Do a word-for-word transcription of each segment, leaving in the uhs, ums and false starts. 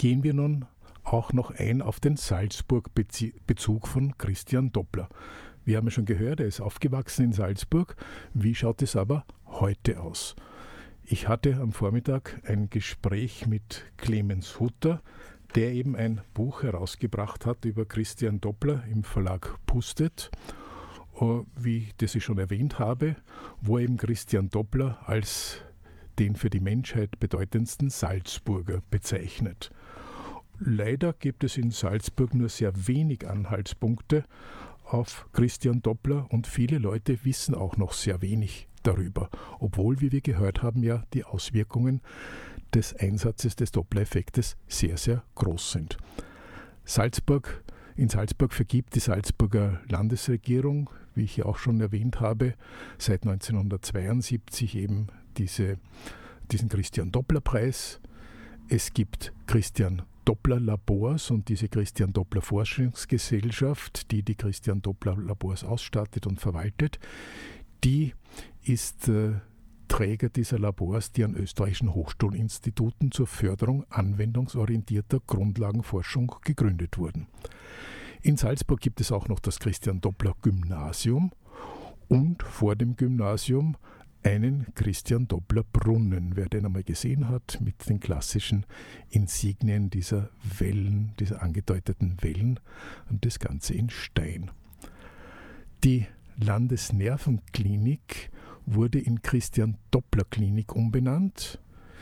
gehen wir nun auch noch ein auf den Salzburg-Bezug von Christian Doppler. Wir haben ja schon gehört, er ist aufgewachsen in Salzburg. Wie schaut es aber heute aus? Ich hatte am Vormittag ein Gespräch mit Clemens Hutter, der eben ein Buch herausgebracht hat über Christian Doppler im Verlag Pustet, wie das ich schon erwähnt habe, wo eben Christian Doppler als den für die Menschheit bedeutendsten Salzburger bezeichnet. Leider gibt es in Salzburg nur sehr wenig Anhaltspunkte auf Christian Doppler und viele Leute wissen auch noch sehr wenig darüber, obwohl, wie wir gehört haben, ja die Auswirkungen des Einsatzes des Doppler-Effektes sehr, sehr groß sind. Salzburg, in Salzburg vergibt die Salzburger Landesregierung, wie ich ja auch schon erwähnt habe, seit neunzehnhundertzweiundsiebzig eben diese, diesen Christian-Doppler-Preis. Es gibt Christian Doppler-Labors und diese Christian-Doppler-Forschungsgesellschaft, die die Christian-Doppler-Labors ausstattet und verwaltet, die ist äh, Träger dieser Labors, die an österreichischen Hochschulinstituten zur Förderung anwendungsorientierter Grundlagenforschung gegründet wurden. In Salzburg gibt es auch noch das Christian-Doppler-Gymnasium und vor dem Gymnasium einen Christian-Doppler-Brunnen. Wer den einmal gesehen hat, mit den klassischen Insignien dieser Wellen, dieser angedeuteten Wellen und das Ganze in Stein. Die Landesnervenklinik wurde in Christian-Doppler-Klinik umbenannt.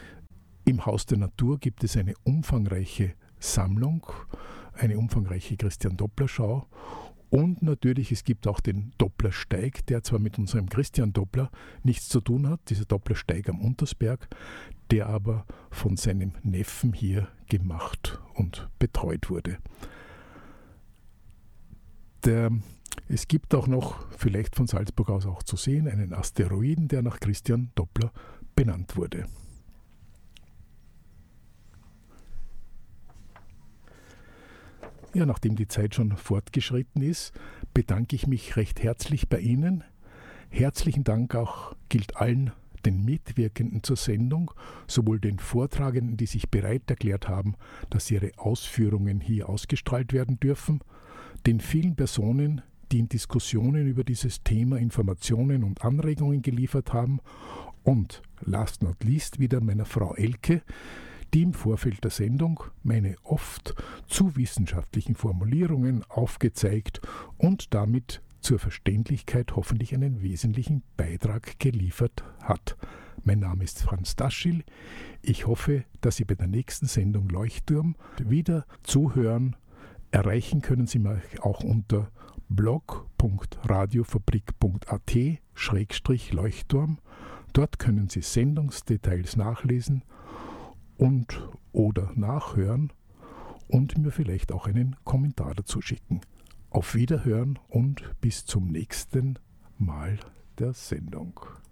Im Haus der Natur gibt es eine umfangreiche Sammlung, eine umfangreiche Christian-Doppler-Schau und natürlich, es gibt auch den Dopplersteig, der zwar mit unserem Christian Doppler nichts zu tun hat, dieser Dopplersteig am Untersberg, der aber von seinem Neffen hier gemacht und betreut wurde. Der Es gibt auch noch, vielleicht von Salzburg aus auch zu sehen, einen Asteroiden, der nach Christian Doppler benannt wurde. Ja, nachdem die Zeit schon fortgeschritten ist, bedanke ich mich recht herzlich bei Ihnen. Herzlichen Dank auch gilt allen den Mitwirkenden zur Sendung, sowohl den Vortragenden, die sich bereit erklärt haben, dass ihre Ausführungen hier ausgestrahlt werden dürfen, den vielen Personen, die in Diskussionen über dieses Thema Informationen und Anregungen geliefert haben und last not least wieder meiner Frau Elke, die im Vorfeld der Sendung meine oft zu wissenschaftlichen Formulierungen aufgezeigt und damit zur Verständlichkeit hoffentlich einen wesentlichen Beitrag geliefert hat. Mein Name ist Franz Daschil. Ich hoffe, dass Sie bei der nächsten Sendung Leuchtturm wieder zuhören. Erreichen können Sie mich auch unter blog punkt radiofabrik punkt at schrägstrich Leuchtturm. Dort können Sie Sendungsdetails nachlesen und oder nachhören und mir vielleicht auch einen Kommentar dazu schicken. Auf Wiederhören und bis zum nächsten Mal der Sendung.